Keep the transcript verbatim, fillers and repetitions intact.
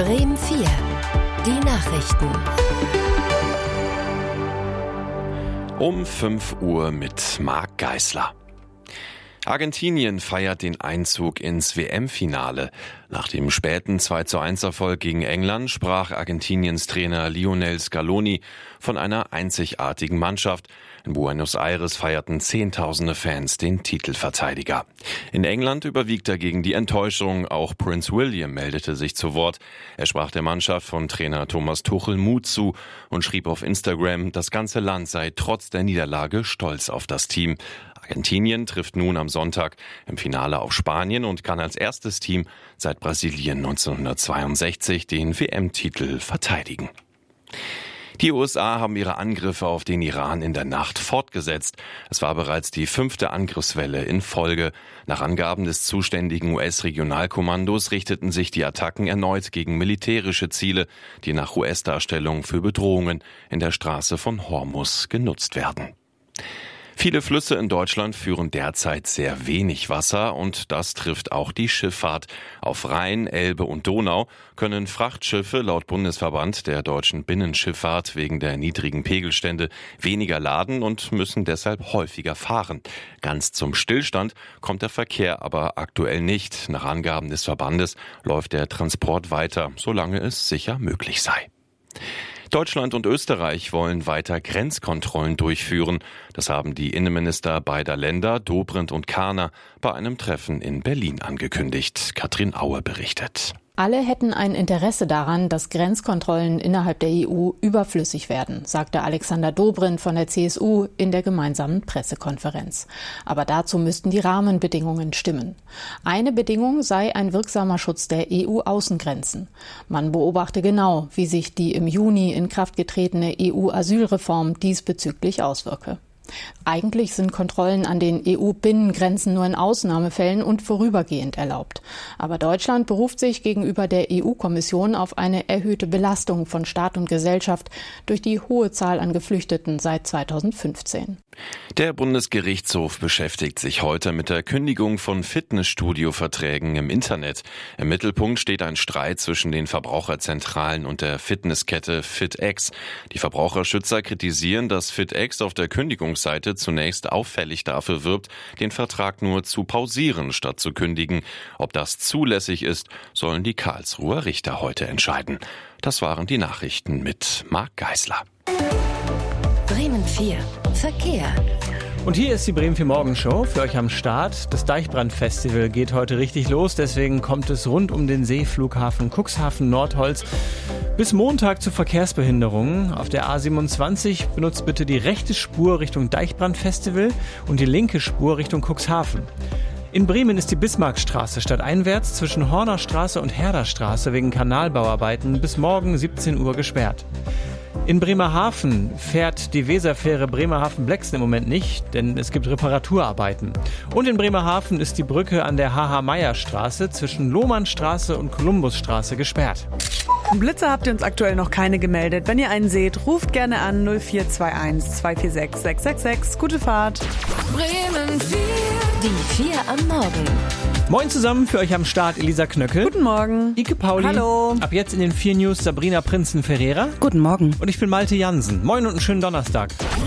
Bremen vier. Die Nachrichten. Um fünf Uhr mit Marc Geisler. Argentinien feiert den Einzug ins W M-Finale. Nach dem späten zwei zu eins Erfolg gegen England sprach Argentiniens Trainer Lionel Scaloni von einer einzigartigen Mannschaft. In Buenos Aires feierten Zehntausende Fans den Titelverteidiger. In England überwiegt dagegen die Enttäuschung. Auch Prince William meldete sich zu Wort. Er sprach der Mannschaft von Trainer Thomas Tuchel Mut zu und schrieb auf Instagram, das ganze Land sei trotz der Niederlage stolz auf das Team. Argentinien trifft nun am Sonntag im Finale auf Spanien und kann als erstes Team seit Brasilien neunzehnhundertzweiundsechzig den W M-Titel verteidigen. Die U S A haben ihre Angriffe auf den Iran in der Nacht fortgesetzt. Es war bereits die fünfte Angriffswelle in Folge. Nach Angaben des zuständigen U S-Regionalkommandos richteten sich die Attacken erneut gegen militärische Ziele, die nach U S-Darstellung für Bedrohungen in der Straße von Hormuz genutzt werden. Viele Flüsse in Deutschland führen derzeit sehr wenig Wasser und das trifft auch die Schifffahrt. Auf Rhein, Elbe und Donau können Frachtschiffe laut Bundesverband der deutschen Binnenschifffahrt wegen der niedrigen Pegelstände weniger laden und müssen deshalb häufiger fahren. Ganz zum Stillstand kommt der Verkehr aber aktuell nicht. Nach Angaben des Verbandes läuft der Transport weiter, solange es sicher möglich sei. Deutschland und Österreich wollen weiter Grenzkontrollen durchführen. Das haben die Innenminister beider Länder, Dobrindt und Kahner, bei einem Treffen in Berlin angekündigt. Katrin Aue berichtet. Alle hätten ein Interesse daran, dass Grenzkontrollen innerhalb der E U überflüssig werden, sagte Alexander Dobrindt von der C S U in der gemeinsamen Pressekonferenz. Aber dazu müssten die Rahmenbedingungen stimmen. Eine Bedingung sei ein wirksamer Schutz der E U-Außengrenzen. Man beobachte genau, wie sich die im Juni in Kraft getretene E U-Asylreform diesbezüglich auswirke. Eigentlich sind Kontrollen an den E U-Binnengrenzen nur in Ausnahmefällen und vorübergehend erlaubt. Aber Deutschland beruft sich gegenüber der E U-Kommission auf eine erhöhte Belastung von Staat und Gesellschaft durch die hohe Zahl an Geflüchteten seit zweitausendfünfzehn. Der Bundesgerichtshof beschäftigt sich heute mit der Kündigung von Fitnessstudio-Verträgen im Internet. Im Mittelpunkt steht ein Streit zwischen den Verbraucherzentralen und der Fitnesskette FitX. Die Verbraucherschützer kritisieren, dass FitX auf der Kündigungsseite zunächst auffällig dafür wirbt, den Vertrag nur zu pausieren statt zu kündigen. Ob das zulässig ist, sollen die Karlsruher Richter heute entscheiden. Das waren die Nachrichten mit Marc Geisler. Bremen vier. Verkehr. Und hier ist die Bremen vier Morgenshow für euch am Start. Das Deichbrand-Festival geht heute richtig los, deswegen kommt es rund um den Seeflughafen Cuxhaven-Nordholz bis Montag zu Verkehrsbehinderungen. Auf der A siebenundzwanzig benutzt bitte die rechte Spur Richtung Deichbrand-Festival und die linke Spur Richtung Cuxhaven. In Bremen ist die Bismarckstraße stadteinwärts zwischen Hornerstraße und Herderstraße wegen Kanalbauarbeiten bis morgen siebzehn Uhr gesperrt. In Bremerhaven fährt die Weserfähre Bremerhaven-Blexen im Moment nicht, denn es gibt Reparaturarbeiten. Und in Bremerhaven ist die Brücke an der H H-Meyer-Straße zwischen Lohmannstraße und Kolumbusstraße gesperrt. Blitze habt ihr uns aktuell noch keine gemeldet. Wenn ihr einen seht, ruft gerne an null vier zwei eins zwei vier sechs sechs sechs sechs. Gute Fahrt. Bremen vier. Die vier am Morgen. Moin zusammen, für euch am Start Elisa Knöckel. Guten Morgen. Ike Pauli. Hallo. Ab jetzt in den vier News Sabrina Prinzen-Ferreira. Guten Morgen. Und ich bin Malte Jansen. Moin und einen schönen Donnerstag.